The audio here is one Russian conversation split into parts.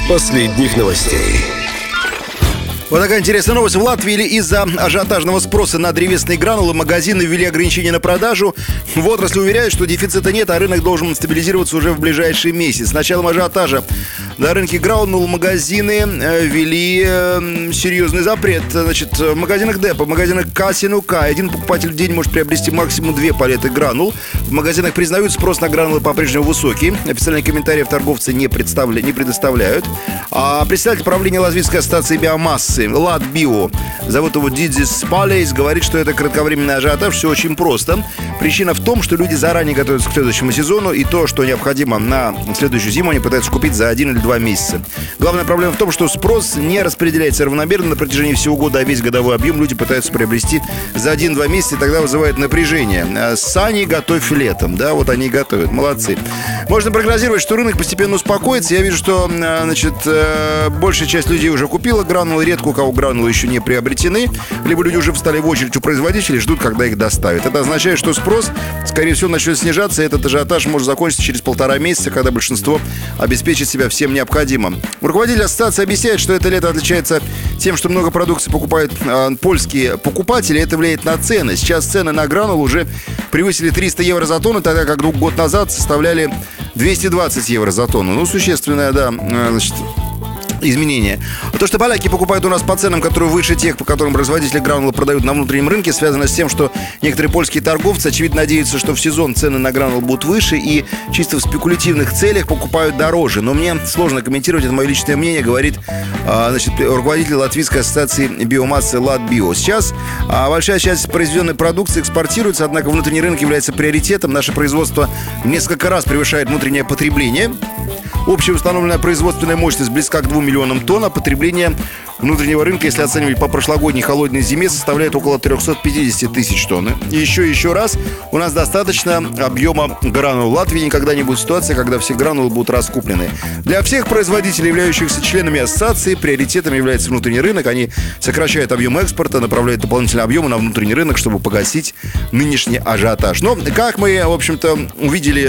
последних новостей. Вот такая интересная новость. В Латвии из-за ажиотажного спроса на древесные гранулы магазины ввели ограничения на продажу. В отрасли уверяют, что дефицита нет, а рынок должен стабилизироваться уже в ближайший месяц. С началом ажиотажа на рынке гранул магазины ввели серьезный запрет. Значит, в магазинах Депо, в магазинах Касинука один покупатель в день может приобрести максимум 2 палеты гранул. В магазинах признают, спрос на гранулы по-прежнему высокий. Официальных комментариев торговцы не предоставляют. А председатель правления Латвийской ассоциации биомассы Латбио, зовут его Дидзис Палейс, говорит, что это кратковременный ажиотаж. Все очень просто. Причина в том, что люди заранее готовятся к следующему сезону, и то, что необходимо на следующую зиму, они пытаются купить за 1 или 2 месяца. Главная проблема в том, что спрос не распределяется равномерно на протяжении всего года, а весь годовой объем люди пытаются приобрести за 1-2 месяца, и тогда вызывает напряжение. Сани готовь летом, да, вот они и готовят, молодцы. Можно прогнозировать, что рынок постепенно успокоится. Я вижу, что, значит, большая часть людей уже купила гранулы, редко у кого гранулы еще не приобретены, либо люди уже встали в очередь у производителей, ждут, когда их доставят. Это означает, что спрос, скорее всего, начнет снижаться, и этот ажиотаж может закончиться через 1,5 месяца, когда большинство обеспечит себя всем необходимым. Руководитель ассоциации объясняет, что это лето отличается тем, что много продукции покупают польские покупатели, это влияет на цены. Сейчас цены на гранул уже превысили 300 евро за тонну, тогда как год назад составляли 220 евро за тонну. Ну, существенное, да, значит, изменения. То, что поляки покупают у нас по ценам, которые выше тех, по которым производители гранулы продают на внутреннем рынке, связано с тем, что некоторые польские торговцы, очевидно, надеются, что в сезон цены на гранулы будут выше и чисто в спекулятивных целях покупают дороже. Но мне сложно комментировать, это мое личное мнение, говорит, значит, руководитель Латвийской ассоциации биомассы Латбио. Сейчас большая часть произведенной продукции экспортируется, однако внутренний рынок является приоритетом. Наше производство в несколько раз превышает внутреннее потребление. Общая установленная производственная мощность близка к 2 миллионам тонн, а потребление внутреннего рынка, если оценивать по прошлогодней холодной зиме, составляет около 350 тысяч тонн. И еще раз, у нас достаточно объема гранул. В Латвии никогда не будет ситуации, когда все гранулы будут раскуплены. Для всех производителей, являющихся членами ассоциации, приоритетом является внутренний рынок. Они сокращают объем экспорта, направляют дополнительные объемы на внутренний рынок, чтобы погасить нынешний ажиотаж. Но, как мы, в общем-то, увидели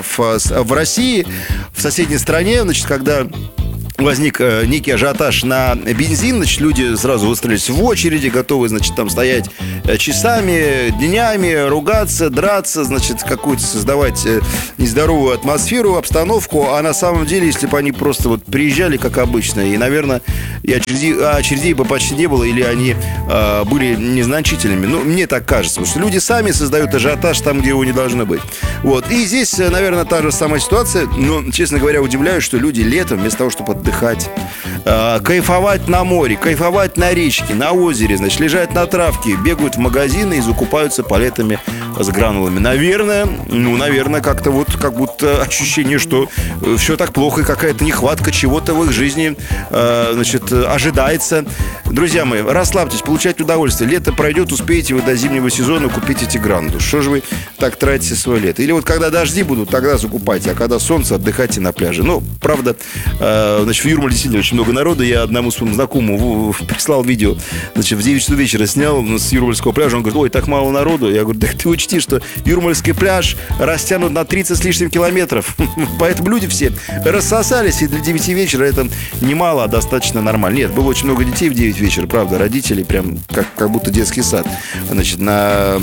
в России, в соседней стране, значит, когда возник некий ажиотаж на бензин, значит, люди сразу выстроились в очереди, готовы, значит, там стоять часами, днями, ругаться, драться, значит, какую-то создавать нездоровую атмосферу, обстановку, а на самом деле, если бы они просто вот приезжали, как обычно, и, наверное, и очередей бы почти не было, или они были незначительными, ну, мне так кажется, потому что люди сами создают ажиотаж там, где его не должно быть. Вот, и здесь, наверное, та же самая ситуация, но, честно говоря, удивляюсь, что люди летом, вместо того, чтобы отдыхать, кайфовать на море, кайфовать на речке, на озере, значит, лежать на травке, бегают в магазины и закупаются палетами с гранулами. Наверное, как-то вот, как будто ощущение, что все так плохо и какая-то нехватка чего-то в их жизни, значит, ожидается. Друзья мои, расслабьтесь, получайте удовольствие. Лето пройдет, успеете вы до зимнего сезона купить эти гранулы. Что же вы так тратите свое лето? Или вот когда дожди будут, тогда закупайте, а когда солнце, отдыхайте на пляже. Ну, правда, значит, в Юрмале действительно очень много народу. Я одному своему знакомому прислал видео, значит, в 9 часов вечера снял с Юрмальского пляжа. Он говорит: ой, так мало народу. Я говорю: так ты учти, что Юрмальский пляж растянут на 30 с лишним километров. Поэтому люди все рассосались, и для 9 вечера это немало, а достаточно нормально. Нет, было очень много детей в 9 вечера, правда, родители прям как будто детский сад, значит, на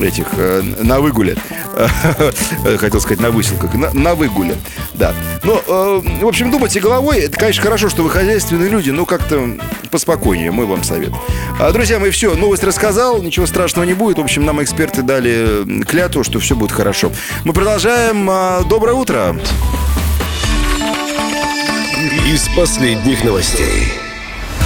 выгуле. Хотел сказать на выселках, на выгуле, да. Но, в общем, думайте головой. Это, конечно, хорошо, что вы хозяйственные люди, но как-то поспокойнее, мой вам совет. Друзья мои, все, новость рассказал, ничего страшного не будет. В общем, нам эксперты дали клятву, что все будет хорошо. Мы продолжаем. Доброе утро. Из последних новостей.